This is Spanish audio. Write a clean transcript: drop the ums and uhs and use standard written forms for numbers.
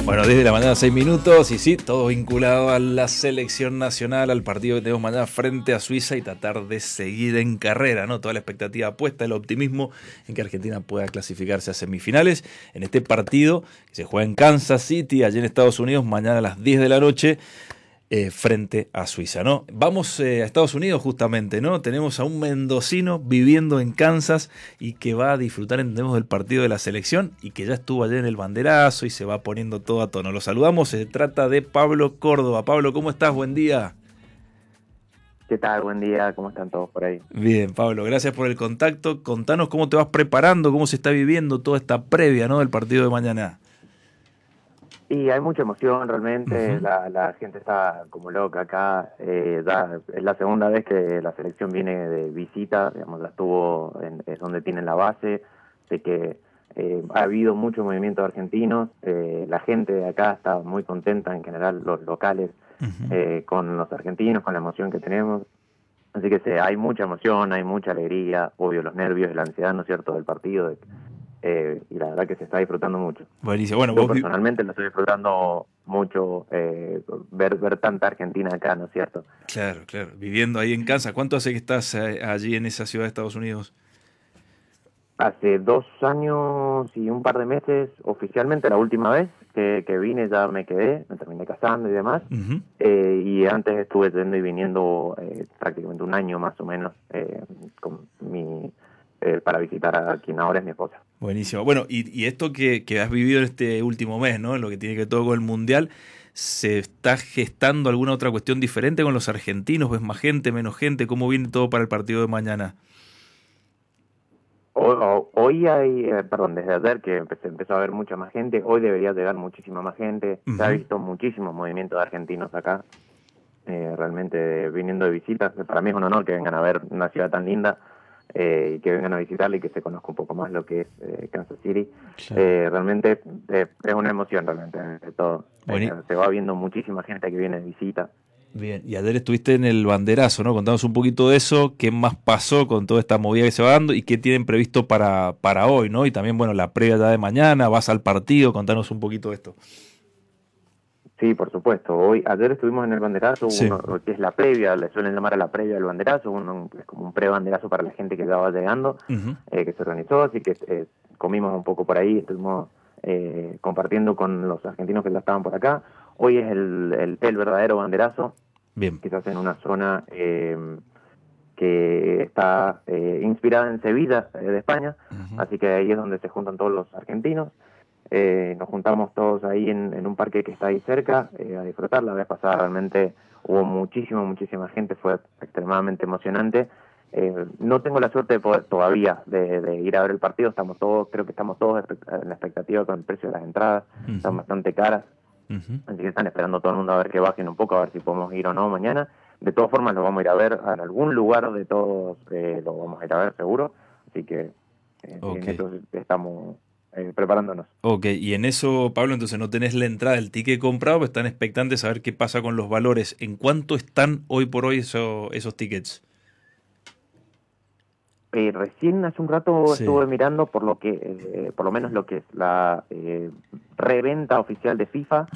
Bueno, 10 de la mañana, 6 minutos, y sí, todo vinculado a la selección nacional, al partido que tenemos mañana frente a Suiza y tratar de seguir en carrera, ¿no? Toda la expectativa puesta, el optimismo en que Argentina pueda clasificarse a semifinales en este partido que se juega en Kansas City, allí en Estados Unidos, mañana a las 10 de la noche. Frente a Suiza, ¿no? Vamos a Estados Unidos justamente, ¿no? Tenemos a un mendocino viviendo en Kansas y que va a disfrutar, entendemos, del partido de la selección y que ya estuvo ayer en el banderazo y se va poniendo todo a tono. Lo saludamos, se trata de Pablo Córdoba. Pablo, ¿cómo estás? Buen día. ¿Qué tal? Buen día, ¿cómo están todos por ahí? Bien, Pablo, gracias por el contacto. Contanos cómo te vas preparando, cómo se está viviendo toda esta previa, ¿no? Del partido de mañana. Y hay mucha emoción realmente, Uh-huh. la gente está como loca acá, ya es la segunda vez que la selección viene de visita, digamos, es donde tienen la base, de que ha habido mucho movimiento de argentinos, la gente de acá está muy contenta en general, los locales, Uh-huh. con los argentinos, con la emoción que tenemos, así que hay mucha emoción, hay mucha alegría, obvio los nervios y la ansiedad, ¿no es cierto?, del partido, y la verdad que se está disfrutando mucho. Buenísimo. Bueno, Yo personalmente lo estoy disfrutando mucho, ver tanta Argentina acá, ¿no es cierto? Claro, claro. Viviendo ahí en Kansas. ¿Cuánto hace que estás allí en esa ciudad de Estados Unidos? Hace 2 años y un par de meses, oficialmente la última vez que vine ya me quedé, me terminé casando y demás, Uh-huh. y antes estuve yendo y viniendo prácticamente un año más o menos para visitar a quien ahora es mi esposa. Buenísimo. Bueno, y esto que has vivido en este último mes, ¿no? En lo que tiene que ver todo con el Mundial, ¿se está gestando alguna otra cuestión diferente con los argentinos? ¿Ves más gente, menos gente? ¿Cómo viene todo para el partido de mañana? Hoy desde ayer que empezó a haber mucha más gente, hoy debería llegar muchísima más gente, se ha Uh-huh. visto muchísimo movimiento de argentinos acá, realmente viniendo de visitas, para mí es un honor que vengan a ver una ciudad tan linda, y que vengan a visitarla y que se conozca un poco más lo que es Kansas City. Claro. Realmente es una emoción realmente de todo. Buení- Se va viendo muchísima gente que viene de visita. Bien, y ayer estuviste en el banderazo, ¿no? Contanos un poquito de eso, qué más pasó con toda esta movida que se va dando y qué tienen previsto para hoy, ¿no? Y también, bueno, la previa ya de mañana, vas al partido, contanos un poquito de esto. Sí, por supuesto. Ayer estuvimos en el banderazo, Sí. que es la previa, le suelen llamar a la previa del banderazo, es como un pre-banderazo para la gente que ya va llegando, Uh-huh. que se organizó, así que comimos un poco por ahí, estuvimos compartiendo con los argentinos que ya estaban por acá. Hoy es el verdadero banderazo, Bien. quizás en una zona que está inspirada en Sevilla, de España, Uh-huh. así que ahí es donde se juntan todos los argentinos. Nos juntamos todos ahí en un parque que está ahí cerca, a disfrutar. La vez pasada realmente hubo muchísima gente, fue extremadamente emocionante. No tengo la suerte de poder todavía de ir a ver el partido, creo que estamos todos en la expectativa con el precio de las entradas, están Uh-huh. bastante caras, Uh-huh. así que están esperando todo el mundo a ver que bajen un poco, a ver si podemos ir o no mañana. De todas formas lo vamos a ir a ver en algún lugar de todos, lo vamos a ir a ver seguro, así que Ok. en eso estamos preparándonos. Ok, y en eso, Pablo, entonces no tenés la entrada del ticket comprado, pues están expectantes a ver qué pasa con los valores. ¿En cuánto están hoy por hoy esos tickets? Recién hace un rato Sí. estuve mirando por lo menos lo que es la reventa oficial de FIFA,